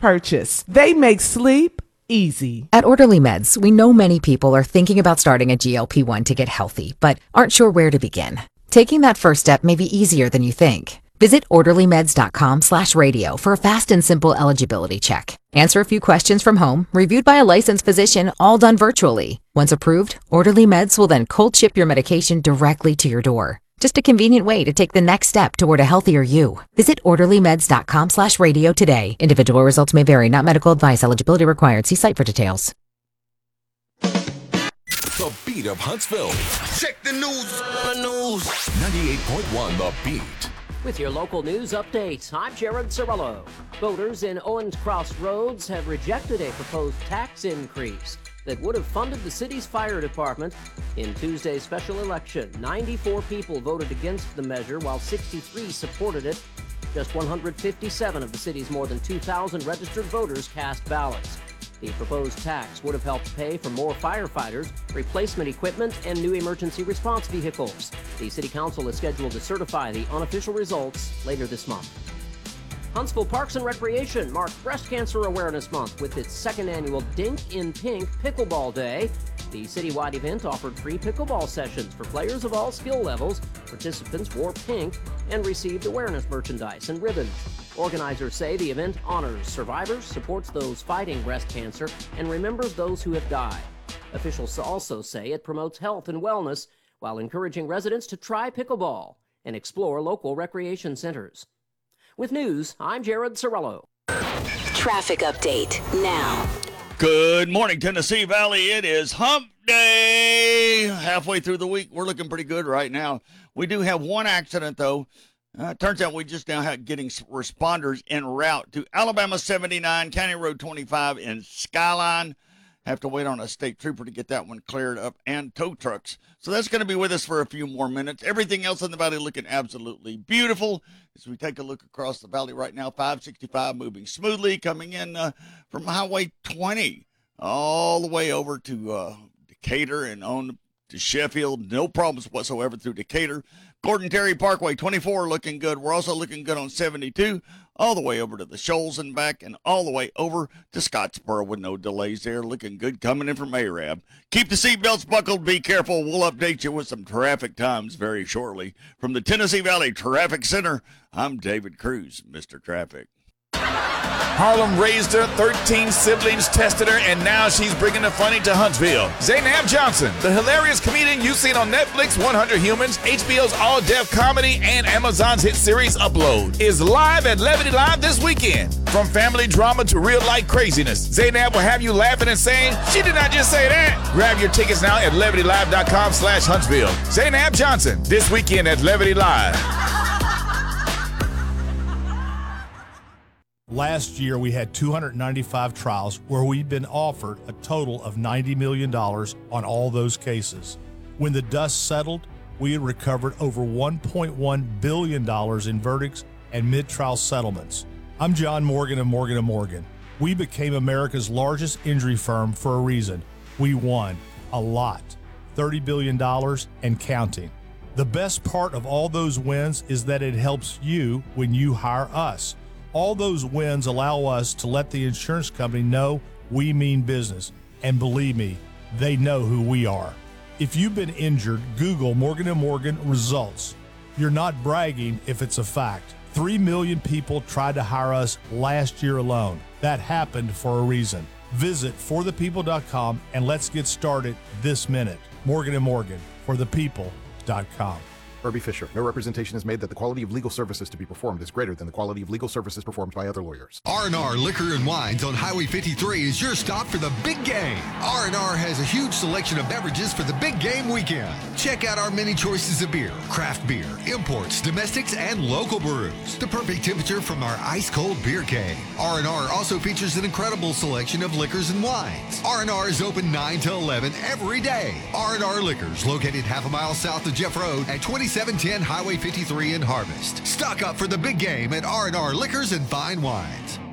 purchase. They make sleep easy. At Orderly Meds, we know many people are thinking about starting a GLP-1 to get healthy, but aren't sure where to begin. Taking that first step may be easier than you think. Visit orderlymeds.com/radio for a fast and simple eligibility check. Answer a few questions from home, reviewed by a licensed physician, all done virtually. Once approved, Orderly Meds will then cold ship your medication directly to your door. Just a convenient way to take the next step toward a healthier you. Visit orderlymeds.com/radio today. Individual results may vary, not medical advice. Eligibility required. See site for details. The Beat of Huntsville. Check the news. 98.1 The Beat. With your local news update, I'm Jared Cirillo. Voters in Owens Crossroads have rejected a proposed tax increase that would have funded the city's fire department in Tuesday's special election. 94 people voted against the measure, while 63 supported it. Just 157 of the city's more than 2,000 registered voters cast ballots. The proposed tax would have helped pay for more firefighters, replacement equipment, and new emergency response vehicles. The City Council is scheduled to certify the unofficial results later this month. Huntsville Parks and Recreation marked Breast Cancer Awareness Month with its second annual Dink in Pink Pickleball Day. The citywide event offered free pickleball sessions for players of all skill levels. Participants wore pink and received awareness merchandise and ribbons. Organizers say the event honors survivors, supports those fighting breast cancer, and remembers those who have died. Officials also say it promotes health and wellness while encouraging residents to try pickleball and explore local recreation centers. With news, I'm Jared Cirillo. Traffic update now. Good morning, Tennessee Valley. It is hump day. Halfway through the week, we're looking pretty good right now. We do have one accident, though. Turns out we just now have getting responders en route to Alabama 79, County Road 25 in Skyline. Have to wait on a state trooper to get that one cleared up, and tow trucks. So that's going to be with us for a few more minutes. Everything else in the valley looking absolutely beautiful. As we take a look across the valley right now, 565 moving smoothly, coming in from Highway 20 all the way over to Decatur and on to Sheffield. No problems whatsoever through Decatur. Gordon Terry Parkway 24 looking good. We're also looking good on 72 all the way over to the Shoals and back, and all the way over to Scottsboro with no delays there. Looking good coming in from Arab. Keep the seatbelts buckled. Be careful. We'll update you with some traffic times very shortly. From the Tennessee Valley Traffic Center, I'm David Cruz, Mr. Traffic. Harlem raised her, 13 siblings tested her, and now she's bringing the funny to Huntsville. Zainab Johnson, the hilarious comedian you've seen on Netflix, 100 Humans, HBO's all-deaf comedy, and Amazon's hit series Upload, is live at Levity Live this weekend. From family drama to real-life craziness, Zainab will have you laughing and saying, "She did not just say that." Grab your tickets now at levitylive.com/Huntsville. Zainab Johnson, this weekend at Levity Live. Last year, we had 295 trials where we'd been offered a total of $90 million on all those cases. When the dust settled, we had recovered over $1.1 billion in verdicts and mid-trial settlements. I'm John Morgan of Morgan & Morgan. We became America's largest injury firm for a reason. We won a lot, $30 billion and counting. The best part of all those wins is that it helps you when you hire us. All those wins allow us to let the insurance company know we mean business. And believe me, they know who we are. If you've been injured, Google Morgan & Morgan results. You're not bragging if it's a fact. 3 million people tried to hire us last year alone. That happened for a reason. Visit forthepeople.com and let's get started this minute. Morgan & Morgan, forthepeople.com. Herbie Fisher. No representation is made that the quality of legal services to be performed is greater than the quality of legal services performed by other lawyers. R&R Liquor and Wines on Highway 53 is your stop for the big game. R&R has a huge selection of beverages for the big game weekend. Check out our many choices of beer, craft beer, imports, domestics, and local brews. The perfect temperature from our ice-cold beer keg. R&R also features an incredible selection of liquors and wines. R&R is open 9 to 11 every day. R&R Liquors, located half a mile south of Jeff Road at 2710 Highway 53 in Harvest. Stock up for the big game at R&R Liquors and Fine Wines.